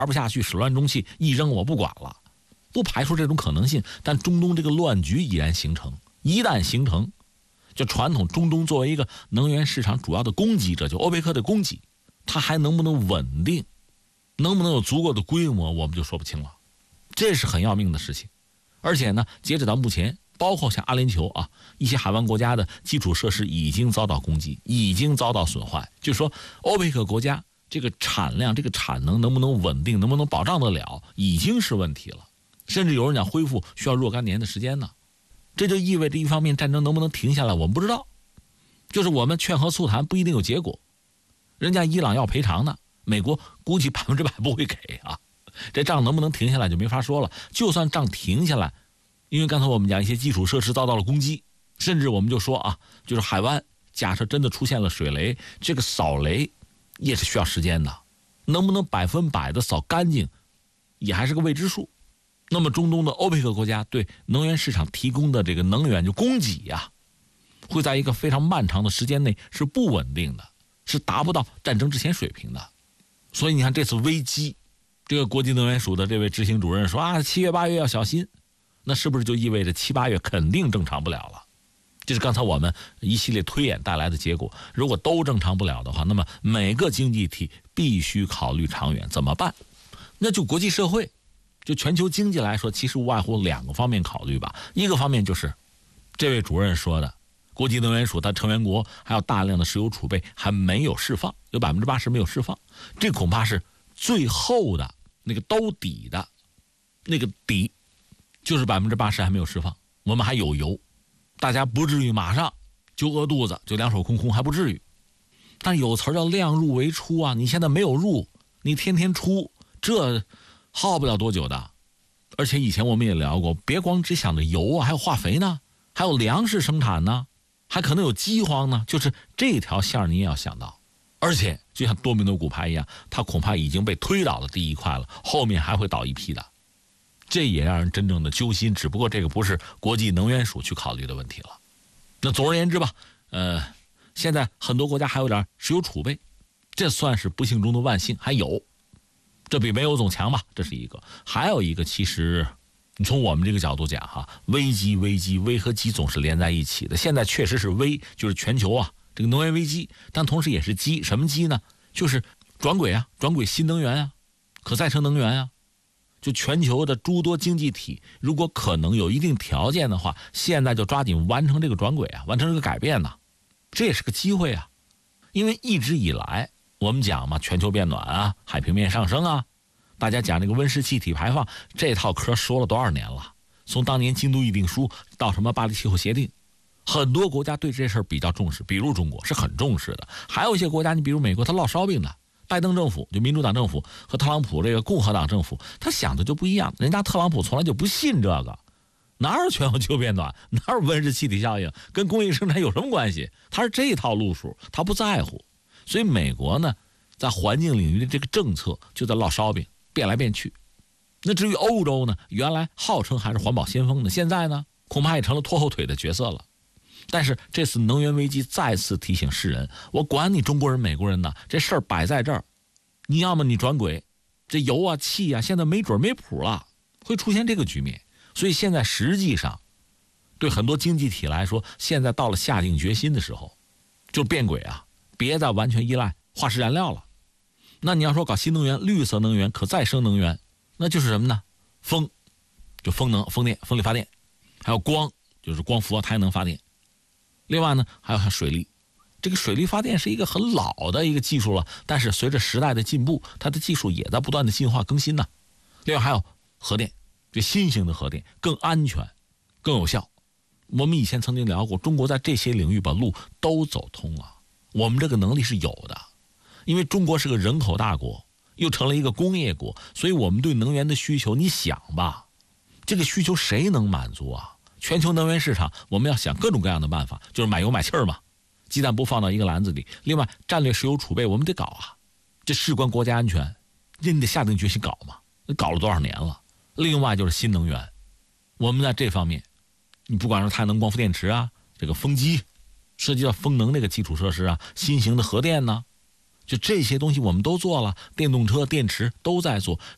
不下去，始乱终弃，一扔我不管了，不排除这种可能性。但中东这个乱局已然形成，一旦形成，就传统中东作为一个能源市场主要的供给者，就欧佩克的供给，它还能不能稳定，能不能有足够的规模，我们就说不清了。这是很要命的事情。而且呢，截止到目前，包括像阿联酋啊，一些海湾国家的基础设施已经遭到攻击，已经遭到损坏。就说欧佩克国家这个产量、这个产能能不能稳定，能不能保障得了，已经是问题了。甚至有人讲恢复需要若干年的时间呢。这就意味着一方面战争能不能停下来，我们不知道。就是我们劝和促谈不一定有结果，人家伊朗要赔偿呢，美国估计100%不会给啊。这仗能不能停下来就没法说了。就算仗停下来，因为刚才我们讲一些基础设施遭到了攻击，甚至我们就说啊，就是海湾假设真的出现了水雷，这个扫雷也是需要时间的，能不能100%的扫干净也还是个未知数。那么中东的欧佩克国家对能源市场提供的这个能源就供给呀，会在一个非常漫长的时间内是不稳定的，是达不到战争之前水平的。所以你看这次危机，这个国际能源署的这位执行主任说啊，7月8月要小心，那是不是就意味着7、8月肯定正常不了了？这是刚才我们一系列推演带来的结果。如果都正常不了的话，那么每个经济体必须考虑长远，怎么办？那就国际社会，就全球经济来说，其实无外乎2个方面考虑吧。一个方面就是这位主任说的，国际能源署它成员国还有大量的石油储备还没有释放，有80%没有释放，这恐怕是最后的那个兜底的那个底，就是80%还没有释放，我们还有油，大家不至于马上就饿肚子，就两手空空，还不至于。但有词叫量入为出啊，你现在没有入，你天天出，这耗不了多久的。而且以前我们也聊过，别光只想着油啊，还有化肥呢，还有粮食生产呢，还可能有饥荒呢，就是这条线你也要想到。而且就像多米诺骨牌一样，它恐怕已经被推倒了第一块了，后面还会倒一批的。这也让人真正的揪心，只不过这个不是国际能源署去考虑的问题了。那总而言之吧，现在很多国家还有点石油储备，这算是不幸中的万幸，还有，这比没有总强吧，这是一个。还有一个，其实你从我们这个角度讲哈，危和机总是连在一起的。现在确实是危，就是全球啊这个能源危机，但同时也是机，什么机呢？就是转轨啊，转轨新能源啊，可再生能源啊。就全球的诸多经济体，如果可能有一定条件的话，现在就抓紧完成这个转轨啊，完成这个改变呢，这也是个机会啊。因为一直以来我们讲嘛，全球变暖啊，海平面上升啊，大家讲这个温室气体排放，这套嗑说了多少年了？从当年京都议定书到什么巴黎气候协定，很多国家对这事儿比较重视，比如中国是很重视的，还有一些国家，你比如美国，他烙烧饼的。拜登政府就民主党政府和特朗普这个共和党政府，他想的就不一样。人家特朗普从来就不信这个，哪有全球气候变暖，哪有温室气体效应，跟工业生产有什么关系？他是这套路数，他不在乎。所以美国呢，在环境领域的这个政策就在烙烧饼，变来变去。那至于欧洲呢，原来号称还是环保先锋的，现在呢恐怕也成了拖后腿的角色了。但是这次能源危机再次提醒世人，我管你中国人美国人呢，这事儿摆在这儿，你要么你转轨，这油啊气啊现在没准没谱了，会出现这个局面。所以现在实际上对很多经济体来说，现在到了下定决心的时候，就变轨啊，别再完全依赖化石燃料了。那你要说搞新能源、绿色能源、可再生能源，那就是什么呢？风，就风能、风电、风力发电，还有光，就是光伏、太阳能发电。另外呢，还有像水力，这个水力发电是一个很老的一个技术了，但是随着时代的进步，它的技术也在不断的进化更新呢。另外还有核电，这新型的核电更安全、更有效。我们以前曾经聊过，中国在这些领域把路都走通了，我们这个能力是有的。因为中国是个人口大国，又成了一个工业国，所以我们对能源的需求，你想吧，这个需求谁能满足啊？全球能源市场，我们要想各种各样的办法，就是买油买气儿嘛，鸡蛋不放到一个篮子里。另外，战略石油储备我们得搞啊，这事关国家安全，这你得下定决心搞嘛。搞了多少年了？另外就是新能源，我们在这方面，你不管是太阳能光伏电池啊，这个风机，涉及到风能这个基础设施啊，新型的核电呢，就这些东西我们都做了，电动车、电池都在做，